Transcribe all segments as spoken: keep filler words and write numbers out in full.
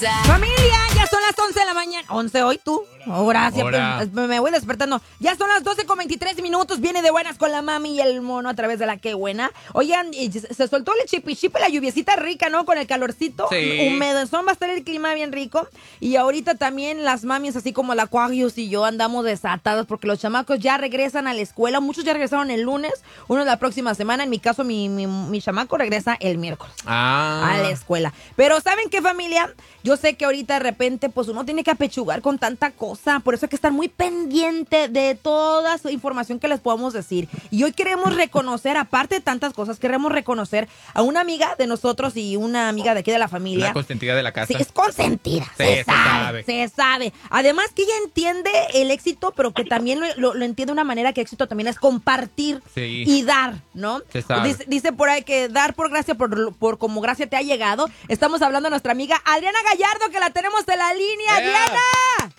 Familia, ya son las once de la mañana. ¿once hoy tú? Oh, gracias. Hora. Pues, me voy despertando. Ya son las doce con veintitrés minutos. Viene de buenas con la mami y el mono a través de la Qué Buena. Oigan, se soltó el chipi-chipi, la lluviecita rica, ¿no? Con el calorcito. Sí. Humedezón, va a estar el clima bien rico. Y ahorita también las mamis, así como la Aquarius y yo, andamos desatadas porque los chamacos ya regresan a la escuela. Muchos ya regresaron el lunes, uno la próxima semana. En mi caso, mi, mi, mi chamaco regresa el miércoles. Ah. A la escuela. Pero ¿saben qué, familia? Yo sé que ahorita de repente pues uno tiene que apechugar con tanta cosa, por eso hay que estar muy pendiente de toda su información que les podamos decir. Y hoy queremos reconocer, aparte de tantas cosas, queremos reconocer a una amiga de nosotros y una amiga de aquí de la familia. La consentida de la casa. Sí, es consentida, Sí, se, se sabe, sabe. se sabe. Además que ella entiende el éxito, pero que también lo, lo, lo entiende de una manera que éxito también es compartir Sí. y dar, ¿no? Se sabe. Dice, dice por ahí que dar por gracia, por, por como gracia te ha llegado. Estamos hablando de nuestra amiga Adriana Gallardo, que la tenemos en la línea. Yeah. ¡Diana!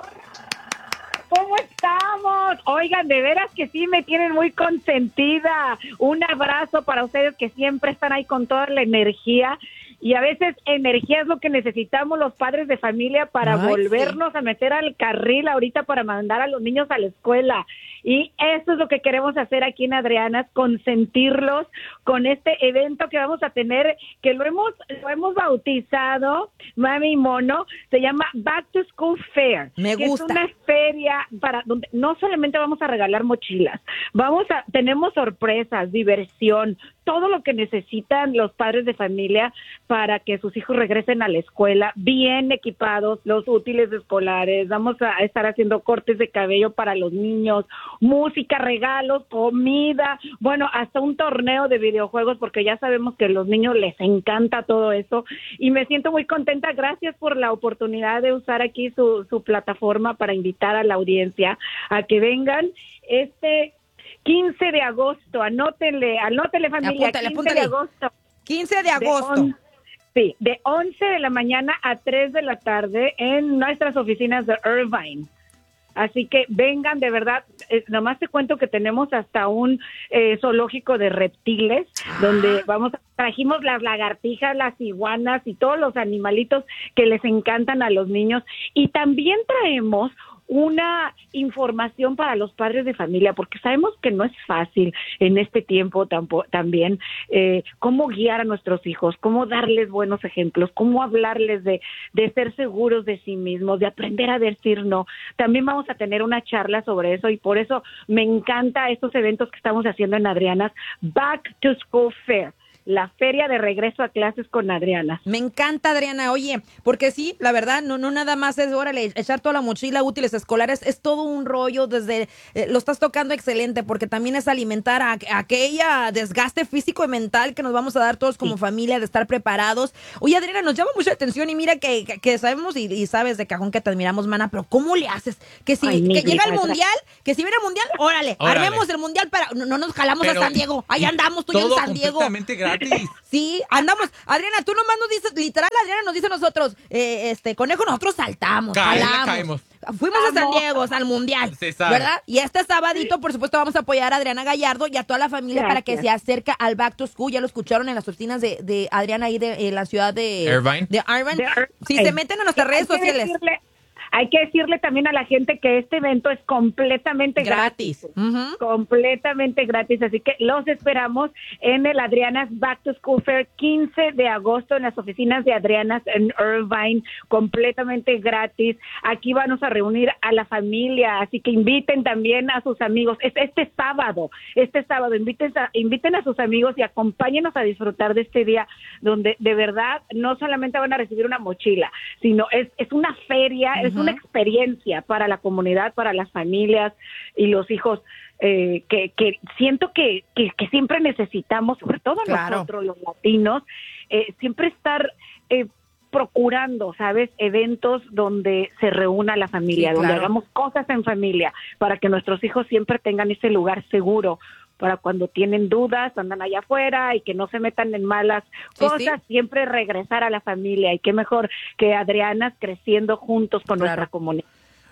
¿Cómo estamos? Oigan, de veras que sí me tienen muy consentida. Un abrazo para ustedes que siempre están ahí con toda la energía. Y a veces energía es lo que necesitamos los padres de familia para Ay, volvernos sí. a meter al carril ahorita para mandar a los niños a la escuela. Y eso es lo que queremos hacer aquí en Adrianas, consentirlos con este evento que vamos a tener, que lo hemos, lo hemos bautizado, mami y mono, se llama Back to School Fair. Me que gusta. Es una feria para donde no solamente vamos a regalar mochilas, vamos a, tenemos sorpresas, diversión, todo lo que necesitan los padres de familia para que sus hijos regresen a la escuela bien equipados, los útiles escolares, vamos a estar haciendo cortes de cabello para los niños, música, regalos, comida, bueno, hasta un torneo de videojuegos, porque ya sabemos que a los niños les encanta todo eso, y me siento muy contenta. Gracias por la oportunidad de usar aquí su, su plataforma para invitar a la audiencia a que vengan este quince de agosto, anótenle, anótenle familia, Apúntale, quince apúntale. de agosto. quince de De agosto. on- sí, de once de la mañana a tres de la tarde en nuestras oficinas de Irvine. Así que vengan, de verdad, eh, nomás te cuento que tenemos hasta un eh, zoológico de reptiles, donde vamos, trajimos las lagartijas, las iguanas y todos los animalitos que les encantan a los niños. Y también traemos una información para los padres de familia, porque sabemos que no es fácil en este tiempo tampo- también eh, cómo guiar a nuestros hijos, cómo darles buenos ejemplos, cómo hablarles de, de ser seguros de sí mismos, de aprender a decir no. También vamos a tener una charla sobre eso y por eso me encanta estos eventos que estamos haciendo en Adrianas, Back to School Fair, la feria de regreso a clases con Adriana. Me encanta, Adriana. Oye, porque sí, la verdad, no no nada más es, órale, echar toda la mochila, útiles escolares, es todo un rollo desde, eh, lo estás tocando excelente, porque también es alimentar a, a aquella desgaste físico y mental que nos vamos a dar todos como Sí. familia, de estar preparados. Oye, Adriana, nos llama mucha atención y mira que, que, que sabemos y, y sabes de cajón que te admiramos, mana, pero ¿cómo le haces? Que si Ay, mi que llega el vida, mundial, que si viene el mundial, órale, Órale. armemos el mundial para, no, no nos jalamos Pero- a San Diego, ahí andamos tú y en Todo San Diego. completamente gratis. Sí, andamos. Adriana, tú nomás nos dices, literal, Adriana nos dice a nosotros, eh, este, conejo, nosotros saltamos, Caemos, jalamos. caemos. Fuimos a San Vamos. Diego, al mundial, Se sabe. ¿verdad? Y este sabadito, por supuesto, vamos a apoyar a Adriana Gallardo y a toda la familia para que se Gracias. acerque al Back to School. Ya lo escucharon en las oficinas de, de Adriana ahí de, en la ciudad de Irvine. De Irvine. De Ir- Si Ey. se meten a nuestras redes Hay que sociales. decirle- Hay que decirle también a la gente que este evento es completamente Gratis. gratis. Ujú. Completamente gratis, así que los esperamos en el Adrianas Back to School Fair quince de agosto en las oficinas de Adrianas en Irvine, completamente gratis. Aquí vamos a reunir a la familia, así que inviten también a sus amigos. Es este sábado, este sábado inviten a, inviten a sus amigos y acompáñenos a disfrutar de este día donde de verdad no solamente van a recibir una mochila, sino es, es una feria, es Ujú. una experiencia para la comunidad, para las familias y los hijos. Eh, que, que siento que, que, que siempre necesitamos, sobre todo Claro. nosotros los latinos, eh, siempre estar eh, procurando, ¿sabes? Eventos donde se reúna la familia, Sí, donde claro. hagamos cosas en familia, para que nuestros hijos siempre tengan ese lugar seguro, para cuando tienen dudas, andan allá afuera y que no se metan en malas Sí, cosas, sí. siempre regresar a la familia. Y qué mejor que Adrianas creciendo juntos con Claro. nuestra comunidad.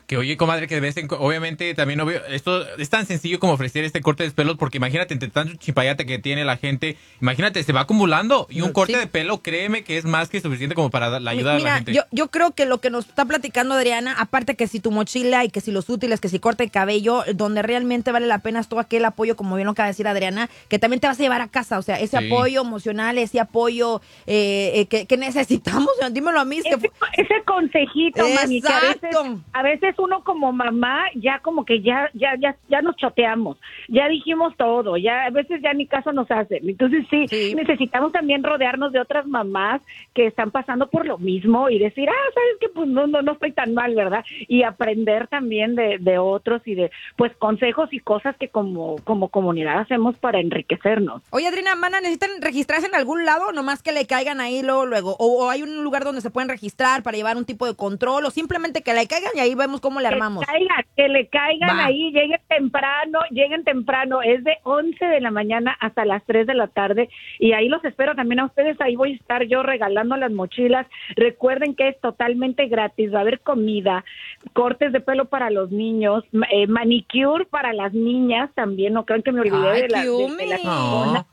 Que oye, comadre, que de vez en cu- obviamente también obvio, esto es tan sencillo como ofrecer este corte de pelos, porque imagínate, entre tanto chipayate que tiene la gente, imagínate, se va acumulando y un Mm, corte sí. de pelo, créeme que es más que suficiente como para dar la ayuda Mira, a la gente. yo, yo creo que lo que nos está platicando Adriana, aparte que si tu mochila y que si los útiles, que si corte de cabello, donde realmente vale la pena es todo aquel apoyo, como bien lo acaba de decir Adriana, que también te vas a llevar a casa, o sea, ese Sí. apoyo emocional, ese apoyo eh, eh, que, que necesitamos, o sea, dímelo a mí, es que Ese, ese consejito, mami, que a veces, Exacto. a veces uno como mamá ya como que ya, ya, ya, ya nos choteamos, ya dijimos todo, ya a veces ya ni caso nos hacen. Entonces sí, Sí. necesitamos también rodearnos de otras mamás que están pasando por lo mismo y decir, ah, sabes que pues no, no, no estoy tan mal, ¿verdad? Y aprender también de, de otros y de pues consejos y cosas que como, como comunidad hacemos para enriquecernos. Oye, Adriana, Mana, ¿necesitan registrarse en algún lado? Nomás que le caigan ahí luego, luego. O, o hay un lugar donde se pueden registrar para llevar un tipo de control, o simplemente que le caigan y ahí vemos cómo le armamos. Que caigan, que le caigan Va. ahí, lleguen temprano, lleguen temprano, es de once de la mañana hasta las tres de la tarde y ahí los espero también a ustedes, ahí voy a estar yo regalando las mochilas. Recuerden que es totalmente gratis, va a haber comida, cortes de pelo para los niños, ma- eh, manicure para las niñas también, no crean que me olvidé Ay, de la, qué de, de la humi. iguana.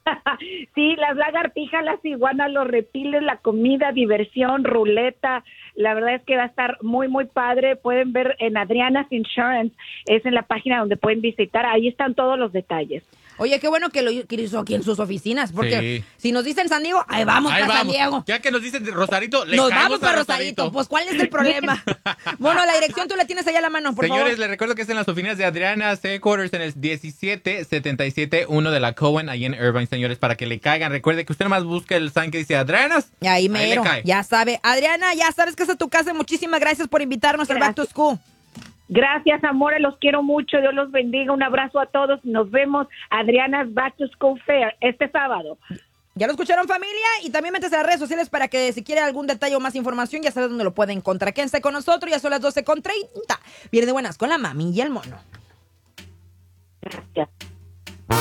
Sí, las lagartijas, las iguanas, los reptiles, la comida, diversión, ruleta. La verdad es que va a estar muy, muy padre. Pueden ver en Adriana's Insurance, es en la página donde pueden visitar. Ahí están todos los detalles. Oye, qué bueno que lo que hizo aquí en sus oficinas, porque Sí. si nos dicen San Diego, ahí vamos Ahí para San vamos. Diego. Ya que nos dicen de Rosarito, le Nos caemos vamos a para Rosarito. Pues, ¿cuál es el problema? Bueno, la dirección tú la tienes ahí a la mano, por Señores, favor. les recuerdo que es en las oficinas de Adriana's Headquarters en el diecisiete setenta y siete uno de la Cohen, ahí en Irvine, señores, para que le caigan. Recuerde que usted nomás busca el sign que dice Adriana's. Y ahí le mero, cae. ya sabe. Adriana, ya sabes que es a tu casa. Muchísimas gracias por invitarnos al Back to Gracias. School. Gracias, amores, los quiero mucho. Dios los bendiga. Un abrazo a todos. Nos vemos Adriana's Back to School Fair este sábado. Ya lo escucharon, familia, y también métese a las redes sociales para que si quiere algún detalle o más información, ya sabes dónde lo puede encontrar. Quédense con nosotros, ya son las doce con treinta. Viene de buenas con la mami y el mono. Gracias.